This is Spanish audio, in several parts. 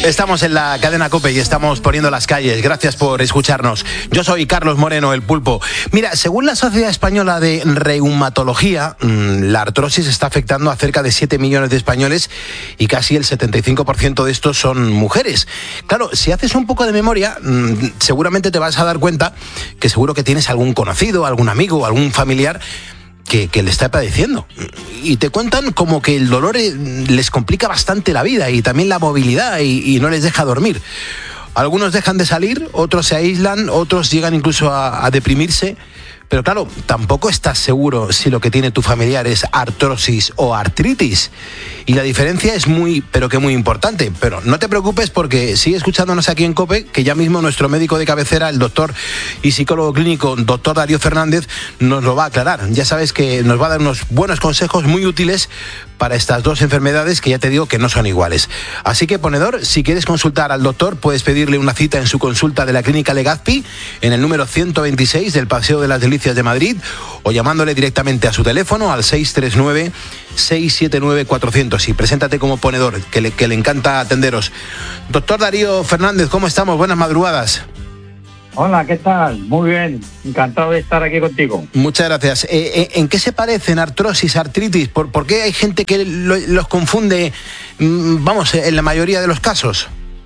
Estamos en la cadena COPE y estamos poniendo las calles. Gracias por escucharnos. Yo soy Carlos Moreno, el Pulpo. Mira, según la Sociedad Española de Reumatología, la artrosis está afectando a cerca de 7 millones de españoles y casi el 75% de estos son mujeres. Claro, si haces un poco de memoria, seguramente te vas a dar cuenta que seguro que tienes algún conocido, algún amigo, algún familiar que le está padeciendo. Y te cuentan como que el dolor les complica bastante la vida y también la movilidad y no les deja dormir. Algunos dejan de salir, otros se aíslan, otros llegan incluso a deprimirse. Pero claro, tampoco estás seguro si lo que tiene tu familiar es artrosis o artritis. Y la diferencia es muy importante. Pero no te preocupes porque sigue escuchándonos aquí en COPE, que ya mismo nuestro médico de cabecera, el doctor y psicólogo clínico, doctor Darío Fernández, nos lo va a aclarar. Ya sabes que nos va a dar unos buenos consejos muy útiles para estas dos enfermedades que ya te digo que no son iguales. Así que, ponedor, si quieres consultar al doctor, puedes pedirle una cita en su consulta de la Clínica Legazpi, en el número 126 del Paseo de las Delicias de Madrid, o llamándole directamente a su teléfono al 639-679-400. Y preséntate como ponedor, que le encanta atenderos. Doctor Darío Fernández, ¿cómo estamos? Buenas madrugadas. Hola, ¿qué tal? Muy bien, encantado de estar aquí contigo. Muchas gracias. ¿En qué se parecen artrosis, artritis? ¿Por qué hay gente que los confunde, en la mayoría de los casos?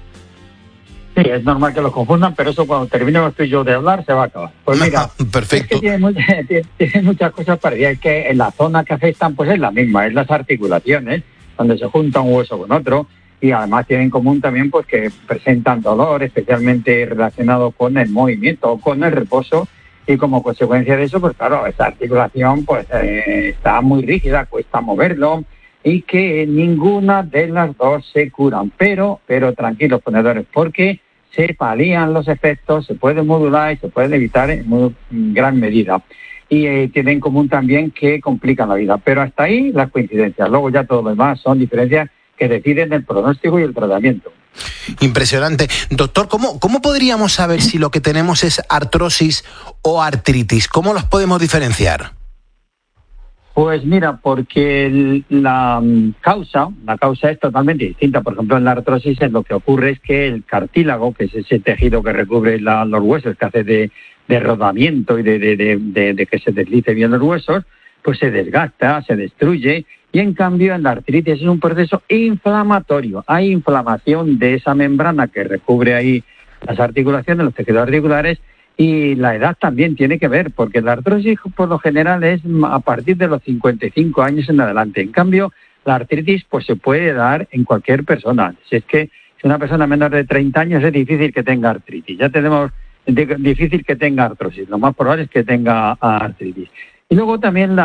Sí, es normal que los confundan, pero eso cuando terminemos tú y yo de hablar se va a acabar. Pues mira, perfecto. Es que tiene muchas cosas parecidas. Es que en la zona que afectan pues es la misma, es las articulaciones, donde se junta un hueso con otro. Y además tienen en común también pues que presentan dolor, especialmente relacionado con el movimiento o con el reposo, y como consecuencia de eso, pues claro, esa articulación pues está muy rígida, cuesta moverlo, y que ninguna de las dos se curan. Pero tranquilos, ponedores, porque se palían los efectos, se puede modular y se puede evitar en muy gran medida. Y tienen en común también que complican la vida. Pero hasta ahí las coincidencias. Luego ya todo lo demás son diferencias que deciden el pronóstico y el tratamiento. Impresionante. Doctor, ¿cómo podríamos saber si lo que tenemos es artrosis o artritis? ¿Cómo los podemos diferenciar? Pues mira, porque la causa es totalmente distinta. Por ejemplo, en la artrosis lo que ocurre es que el cartílago, que es ese tejido que recubre los huesos, que hace de rodamiento y de que se deslice bien los huesos, pues se desgasta, se destruye. Y en cambio en la artritis es un proceso inflamatorio. Hay inflamación de esa membrana que recubre ahí las articulaciones, los tejidos articulares, y la edad también tiene que ver, porque la artrosis por lo general es a partir de los 55 años en adelante. En cambio, la artritis pues se puede dar en cualquier persona. Si es que si una persona menor de 30 años es difícil que tenga artritis. Ya tenemos difícil que tenga artrosis. Lo más probable es que tenga artritis. Y luego también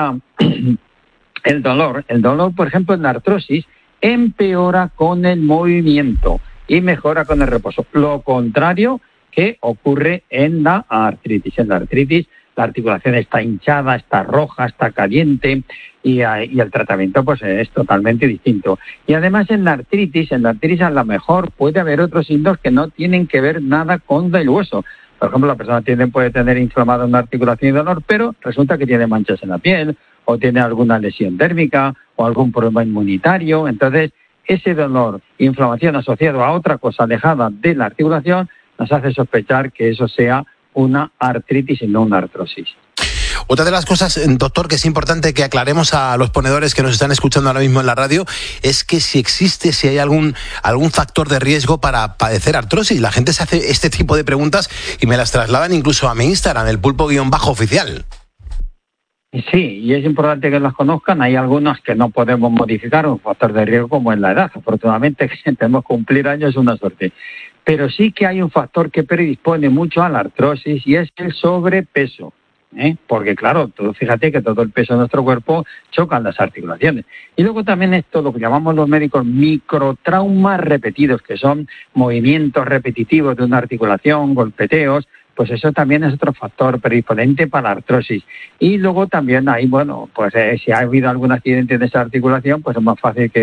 el dolor, por ejemplo, en la artrosis, empeora con el movimiento y mejora con el reposo. Lo contrario que ocurre en la artritis. En la artritis, la articulación está hinchada, está roja, está caliente y el tratamiento pues es totalmente distinto. Y además en la artritis a lo mejor puede haber otros signos que no tienen que ver nada con el hueso. Por ejemplo, la persona puede tener inflamada una articulación y dolor, pero resulta que tiene manchas en la piel, o tiene alguna lesión dérmica, o algún problema inmunitario. Entonces, ese dolor, inflamación asociado a otra cosa alejada de la articulación, nos hace sospechar que eso sea una artritis y no una artrosis. Otra de las cosas, doctor, que es importante que aclaremos a los ponedores que nos están escuchando ahora mismo en la radio, es que si hay algún factor de riesgo para padecer artrosis. La gente se hace este tipo de preguntas y me las trasladan incluso a mi Instagram, el pulpo_oficial. Sí, y es importante que las conozcan. Hay algunos que no podemos modificar, un factor de riesgo como es la edad. Afortunadamente, que tenemos que cumplir años es una suerte. Pero sí que hay un factor que predispone mucho a la artrosis y es el sobrepeso. Porque claro, tú fíjate que todo el peso de nuestro cuerpo chocan las articulaciones. Y luego también esto, lo que llamamos los médicos microtraumas repetidos, que son movimientos repetitivos de una articulación, golpeteos, pues eso también es otro factor predisponente para la artrosis. Y luego también hay, si ha habido algún accidente en esa articulación, pues es más fácil que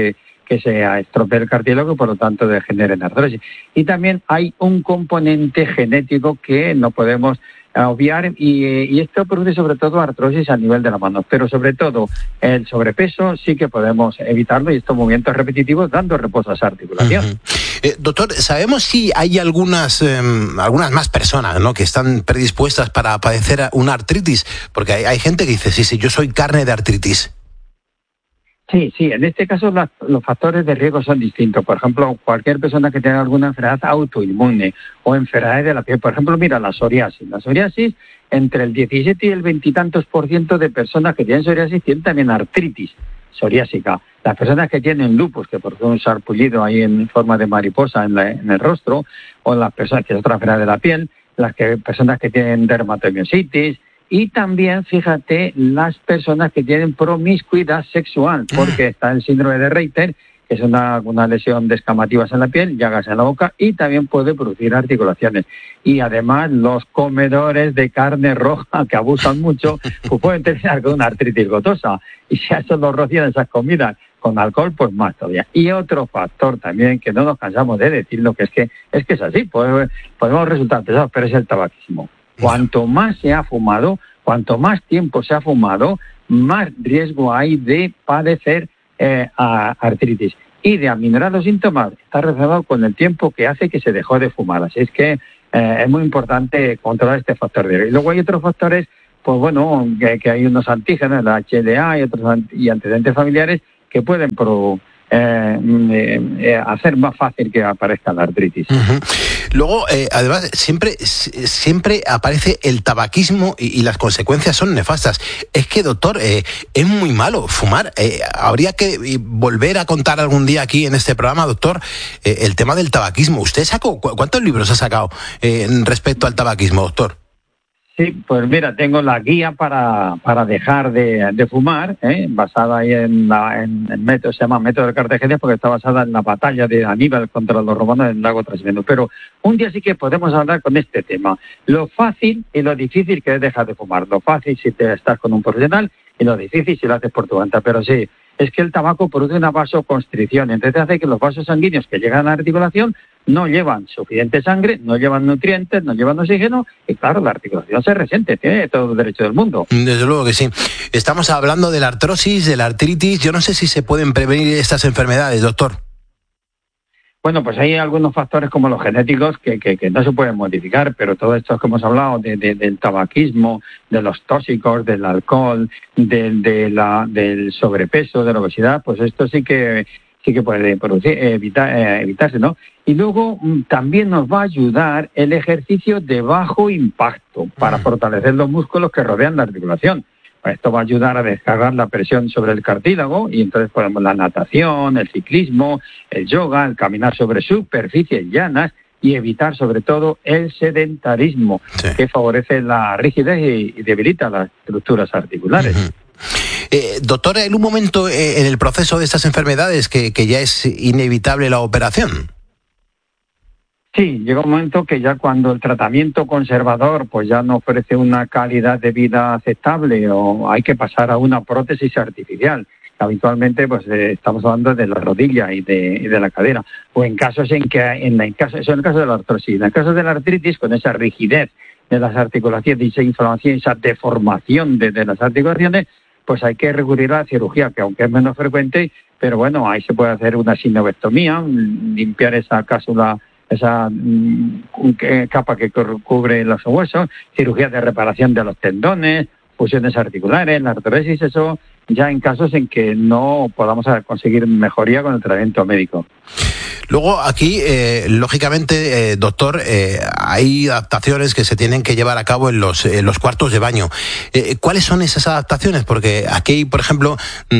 que se estropee el cartílago y por lo tanto degenere en artrosis. Y también hay un componente genético que no podemos obviar y esto produce sobre todo artrosis a nivel de la mano, pero sobre todo el sobrepeso sí que podemos evitarlo y estos movimientos repetitivos dando reposo a esa articulación. Doctor, ¿sabemos si hay algunas más personas, ¿no?, que están predispuestas para padecer una artritis? Porque hay gente que dice, sí, yo soy carne de artritis. Sí, en este caso los factores de riesgo son distintos. Por ejemplo, cualquier persona que tenga alguna enfermedad autoinmune o enfermedades de la piel. Por ejemplo, mira, la psoriasis. La psoriasis, entre el 17 y el 20 y tantos % de personas que tienen psoriasis tienen también artritis psoriásica. Las personas que tienen lupus, que por ejemplo un sarpullido ahí en forma de mariposa en el rostro, o las personas que es otra enfermedad de la piel, personas que tienen dermatomiositis, y también, fíjate, las personas que tienen promiscuidad sexual, porque está el síndrome de Reiter, que es una lesión de escamativas en la piel, llagas en la boca, y también puede producir articulaciones. Y además, los comedores de carne roja, que abusan mucho, pues pueden terminar con una artritis gotosa. Y si a eso los rocian esas comidas con alcohol, pues más todavía. Y otro factor también, que no nos cansamos de decirlo, que es así, podemos resultar pesados, pero es el tabaquismo. Cuanto más se ha fumado, cuanto más tiempo se ha fumado, más riesgo hay de padecer artritis. Y de aminorar los síntomas está relacionado con el tiempo que hace que se dejó de fumar. Así es que es muy importante controlar este factor de riesgo. Y luego hay otros factores, pues bueno, que hay unos antígenos, la HLA y antecedentes familiares, que pueden hacer más fácil que aparezca la artritis. Luego, además, siempre aparece el tabaquismo y las consecuencias son nefastas. Es que, doctor, es muy malo fumar. Habría que volver a contar algún día aquí en este programa, doctor, el tema del tabaquismo. ¿Usted cuántos libros ha sacado respecto al tabaquismo, doctor? Sí, pues mira, tengo la guía para dejar de fumar, basada ahí en el método, se llama método de Cartagena, porque está basada en la batalla de Aníbal contra los romanos en el lago Trasimeno. Pero un día sí que podemos hablar con este tema, lo fácil y lo difícil que es dejar de fumar. Lo fácil si te estás con un profesional y lo difícil si lo haces por tu cuenta. Pero sí, es que el tabaco produce una vasoconstricción, entonces hace que los vasos sanguíneos que llegan a la articulación no llevan suficiente sangre, no llevan nutrientes, no llevan oxígeno, y claro, la articulación se resiente, tiene todo el derecho del mundo. Desde luego que sí. Estamos hablando de la artrosis, de la artritis. Yo no sé si se pueden prevenir estas enfermedades, doctor. Bueno, pues hay algunos factores como los genéticos que no se pueden modificar, pero todo esto que hemos hablado del tabaquismo, de los tóxicos, del alcohol, del sobrepeso, de la obesidad, pues esto sí que puede evitarse, ¿no? Y luego también nos va a ayudar el ejercicio de bajo impacto para fortalecer los músculos que rodean la articulación. Esto va a ayudar a descargar la presión sobre el cartílago y entonces podemos la natación, el ciclismo, el yoga, el caminar sobre superficies llanas y evitar sobre todo el sedentarismo, sí, que favorece la rigidez y debilita las estructuras articulares. Doctor, ¿hay un momento en el proceso de estas enfermedades que ya es inevitable la operación? Sí, llega un momento que ya cuando el tratamiento conservador pues ya no ofrece una calidad de vida aceptable o hay que pasar a una prótesis artificial. Habitualmente pues estamos hablando de la rodilla y de la cadera. O en casos en el caso de la artrosis. En el caso de la artritis, con esa rigidez de las articulaciones, esa inflamación, esa deformación de las articulaciones, pues hay que recurrir a la cirugía, que aunque es menos frecuente, pero bueno, ahí se puede hacer una sinovectomía, limpiar esa cápsula, esa capa que cubre los huesos, cirugías de reparación de los tendones, fusiones articulares, la artrosis, eso ya en casos en que no podamos conseguir mejoría con el tratamiento médico. Luego aquí, lógicamente, doctor, hay adaptaciones que se tienen que llevar a cabo en los cuartos de baño. ¿Cuáles son esas adaptaciones? Porque aquí, por ejemplo,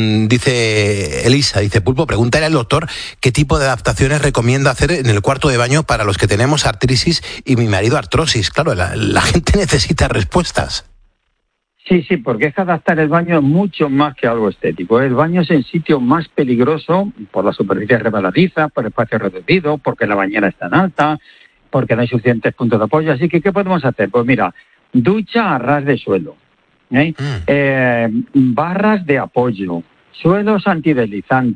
dice Elisa, Pulpo, pregúntale al doctor qué tipo de adaptaciones recomienda hacer en el cuarto de baño para los que tenemos artritis y mi marido artrosis. Claro, la gente necesita respuestas. Sí, porque es que adaptar el baño es mucho más que algo estético. El baño es el sitio más peligroso por la superficie resbaladiza, por el espacio reducido, porque la bañera es tan alta, porque no hay suficientes puntos de apoyo. Así que, ¿qué podemos hacer? Pues mira, ducha a ras de suelo, barras de apoyo, suelos antideslizantes,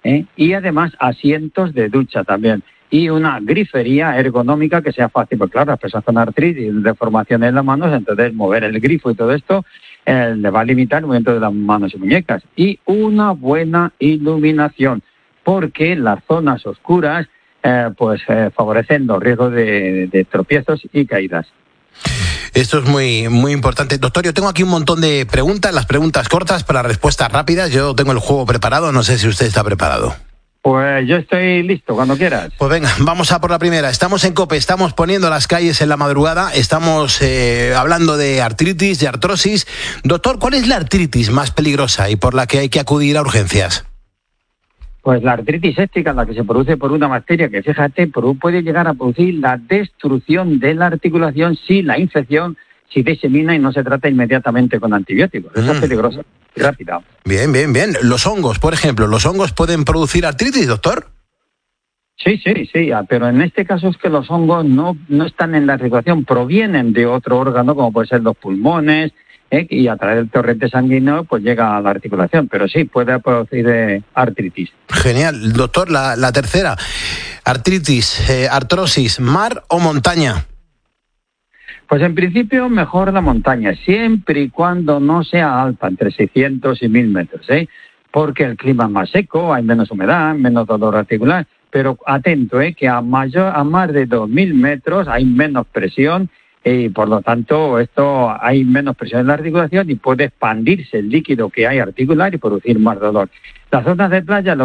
y además asientos de ducha también. Y una grifería ergonómica que sea fácil, porque claro, las personas con artritis y deformaciones en las manos, entonces mover el grifo y todo esto le va a limitar el movimiento de las manos y muñecas. Y una buena iluminación, porque las zonas oscuras favorecen los riesgos de tropiezos y caídas. Esto es muy, muy importante. Doctor, yo tengo aquí un montón de preguntas, las preguntas cortas para respuestas rápidas. Yo tengo el juego preparado, no sé si usted está preparado. Pues yo estoy listo, cuando quieras. Pues venga, vamos a por la primera. Estamos en COPE, estamos poniendo las calles en la madrugada, estamos hablando de artritis, de artrosis. Doctor, ¿cuál es la artritis más peligrosa y por la que hay que acudir a urgencias? Pues la artritis séptica, la que se produce por una bacteria que, fíjate, puede llegar a producir la destrucción de la articulación si la infección se disemina y no se trata inmediatamente con antibióticos. Eso es peligroso y rápido. Bien, bien, bien. Los hongos, por ejemplo, ¿los hongos pueden producir artritis, doctor? Sí, pero en este caso es que los hongos no están en la articulación, provienen de otro órgano, como puede ser los pulmones, y a través del torrente sanguíneo pues llega a la articulación, pero sí puede producir artritis. Genial. Doctor, la tercera, artritis, artrosis, ¿mar o montaña? Pues en principio mejor la montaña, siempre y cuando no sea alta, entre 600 y 1000 metros, porque el clima es más seco, hay menos humedad, menos dolor articular, pero atento, que a más de 2000 metros hay menos presión y por lo tanto hay menos presión en la articulación y puede expandirse el líquido que hay articular y producir más dolor. Las zonas de playa